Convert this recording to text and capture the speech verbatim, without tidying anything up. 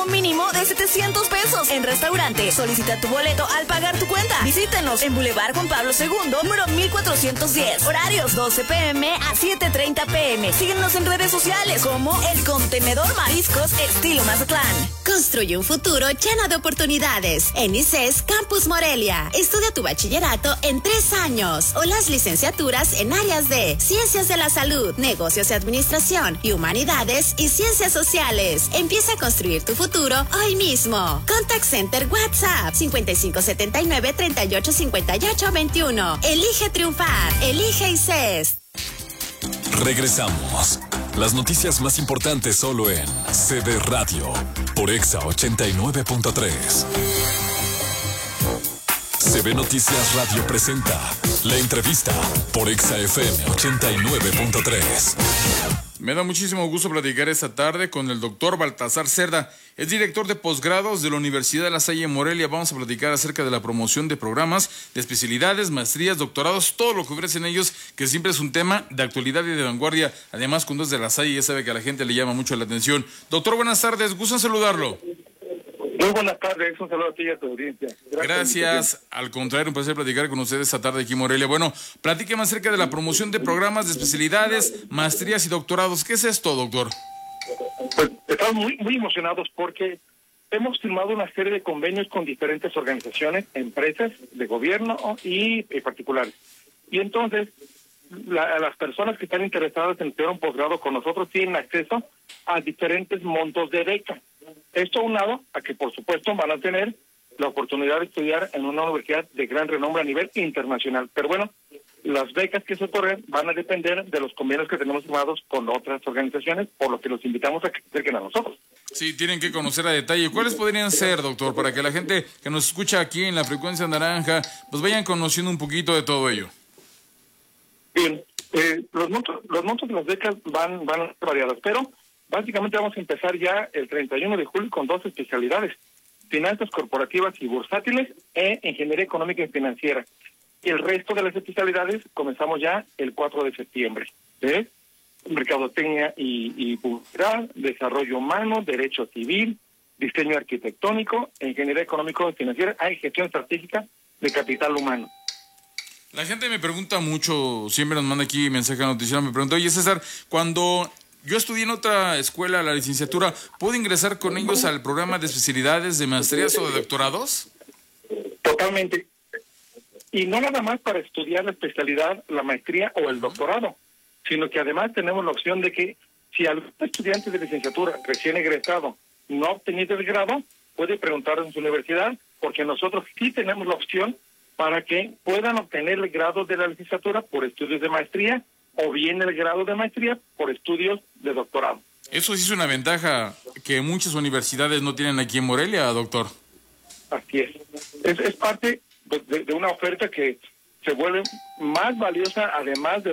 mínimo de setecientos pesos. En restaurante, solicita tu boleto al pagar tu cuenta. Visítenos en Boulevard Juan Pablo segundo, número mil cuatrocientos diez. Horarios doce pm a siete treinta pm. Síguenos en redes sociales como El Contenedor Mariscos Estilo Mazatlán. Construye un futuro lleno de oportunidades. En I C E S Campus Morelia. Estudia tu bachillerato en tres años o las licenciaturas en áreas de Ciencias de la Salud, Negocios y Administración y Humanidades y Ciencias Sociales. Empieza a construir tu futuro hoy mismo. Contact Center WhatsApp cincuenta y cinco setenta y nueve treinta y ocho cincuenta y ocho veintiuno. Elige triunfar. Elige I C E S. Regresamos. Las noticias más importantes solo en C B Radio por Exa ochenta y nueve punto tres. C B Noticias Radio presenta la entrevista por Exa F M ochenta y nueve punto tres. Me da muchísimo gusto platicar esta tarde con el doctor Baltasar Cerda. Es director de posgrados de la Universidad de La Salle Morelia. Vamos a platicar acerca de la promoción de programas, de especialidades, maestrías, doctorados, todo lo que ofrecen ellos, que siempre es un tema de actualidad y de vanguardia. Además, cuando es de La Salle, ya sabe que a la gente le llama mucho la atención. Doctor, buenas tardes, gusto en saludarlo. Muy buenas tardes, un saludo a ti y a tu audiencia. Gracias. Gracias. Al contrario, un placer platicar con ustedes esta tarde aquí en Morelia. Bueno, platíqueme acerca de la promoción de programas, de especialidades, maestrías y doctorados. ¿Qué es esto, doctor? Pues estamos muy, muy emocionados porque hemos firmado una serie de convenios con diferentes organizaciones, empresas de gobierno y, y particulares. Y entonces, la, las personas que están interesadas en estudiar un posgrado con nosotros tienen acceso a diferentes montos de beca. Esto aunado a que, por supuesto, van a tener la oportunidad de estudiar en una universidad de gran renombre a nivel internacional. Pero bueno, las becas que se otorgan van a depender de los convenios que tenemos firmados con otras organizaciones, por lo que los invitamos a que se acerquen a nosotros. Sí, tienen que conocer a detalle. ¿Cuáles podrían ser, doctor, para que la gente que nos escucha aquí en la frecuencia naranja, pues vayan conociendo un poquito de todo ello? Bien, eh, los montos, los montos de las becas van, van a ser variados, pero básicamente vamos a empezar ya el treinta y uno de julio con dos especialidades: finanzas corporativas y bursátiles e ingeniería económica y financiera. Y el resto de las especialidades comenzamos ya el cuatro de septiembre. ¿eh? Mercadotecnia y, y publicidad, desarrollo humano, derecho civil, diseño arquitectónico, ingeniería económica y financiera, hay gestión estratégica de capital humano. La gente me pregunta mucho, siempre nos manda aquí mensaje noticiero, me pregunta, oye César, cuando yo estudié en otra escuela, la licenciatura, ¿puedo ingresar con ellos al programa de especialidades, de maestrías o de doctorados? Totalmente. Y no nada más para estudiar la especialidad, la maestría o el doctorado, sino que además tenemos la opción de que si algún estudiante de licenciatura recién egresado no ha obtenido el grado, puede preguntar en su universidad, porque nosotros sí tenemos la opción para que puedan obtener el grado de la licenciatura por estudios de maestría o bien el grado de maestría por estudios de doctorado. Eso sí es una ventaja que muchas universidades no tienen aquí en Morelia, doctor. Así es. Es, es parte de, de, de una oferta que se vuelve más valiosa, además de